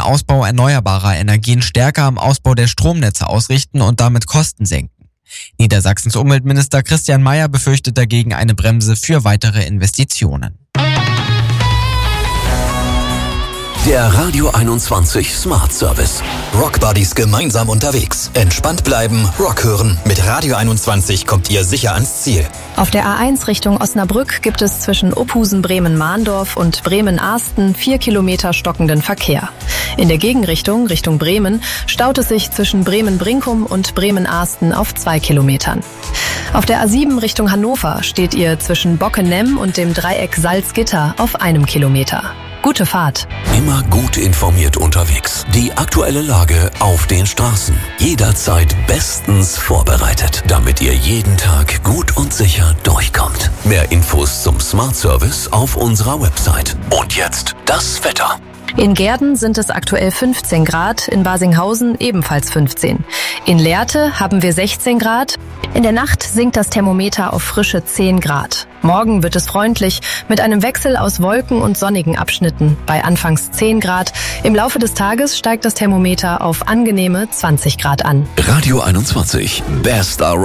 Ausbau erneuerbarer Energien stärker am Ausbau der Stromnetze ausrichten und damit Kosten senken. Niedersachsens Umweltminister Christian Mayer befürchtet dagegen eine Bremse für weitere Investitionen. Der Radio 21 Smart Service. Rock Buddies gemeinsam unterwegs. Entspannt bleiben, Rock hören. Mit Radio 21 kommt ihr sicher ans Ziel. Auf der A1 Richtung Osnabrück gibt es zwischen Ophusen, Bremen-Mahndorf und Bremen-Ahsten 4 Kilometer stockenden Verkehr. In der Gegenrichtung, Richtung Bremen, staut es sich zwischen Bremen-Brinkum und Bremen-Ahsten auf 2 Kilometern. Auf der A7 Richtung Hannover steht ihr zwischen Bockenem und dem Dreieck Salzgitter auf 1 Kilometer. Gute Fahrt. Immer gut informiert unterwegs. Die aktuelle Lage auf den Straßen. Jederzeit bestens vorbereitet, damit ihr jeden Tag gut und sicher durchkommt. Mehr Infos zum Smart Service auf unserer Website. Und jetzt das Wetter. In Gehrden sind es aktuell 15 Grad, in Basinghausen ebenfalls 15. In Lehrte haben wir 16 Grad. In der Nacht sinkt das Thermometer auf frische 10 Grad. Morgen wird es freundlich mit einem Wechsel aus Wolken- und sonnigen Abschnitten bei anfangs 10 Grad. Im Laufe des Tages steigt das Thermometer auf angenehme 20 Grad an. Radio 21, bester Rock.